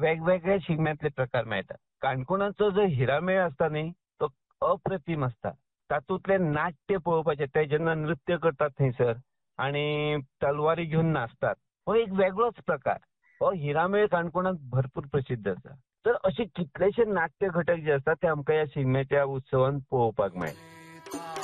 वेगवेगळ्या शिगम्यातले प्रकार मेळटात. काणकोणाचो जो हिरामेळ आसता न्ही तो अप्रतिम आसता. तातूंतले नाट्य पळोवपाचे ते जेन्ना नृत्य करतात थंयसर आणि तलवारी घेवन नाचतात हो एक वेगळोच प्रकार. हो हिरामेळ काणकोणांत भरपूर प्रसिद्ध आसा. तर असे कितलेशे नाट्य घटक जे आसतात ते आमकां ह्या शिगम्याच्या उत्सवांत पळोवपाक मेळटा.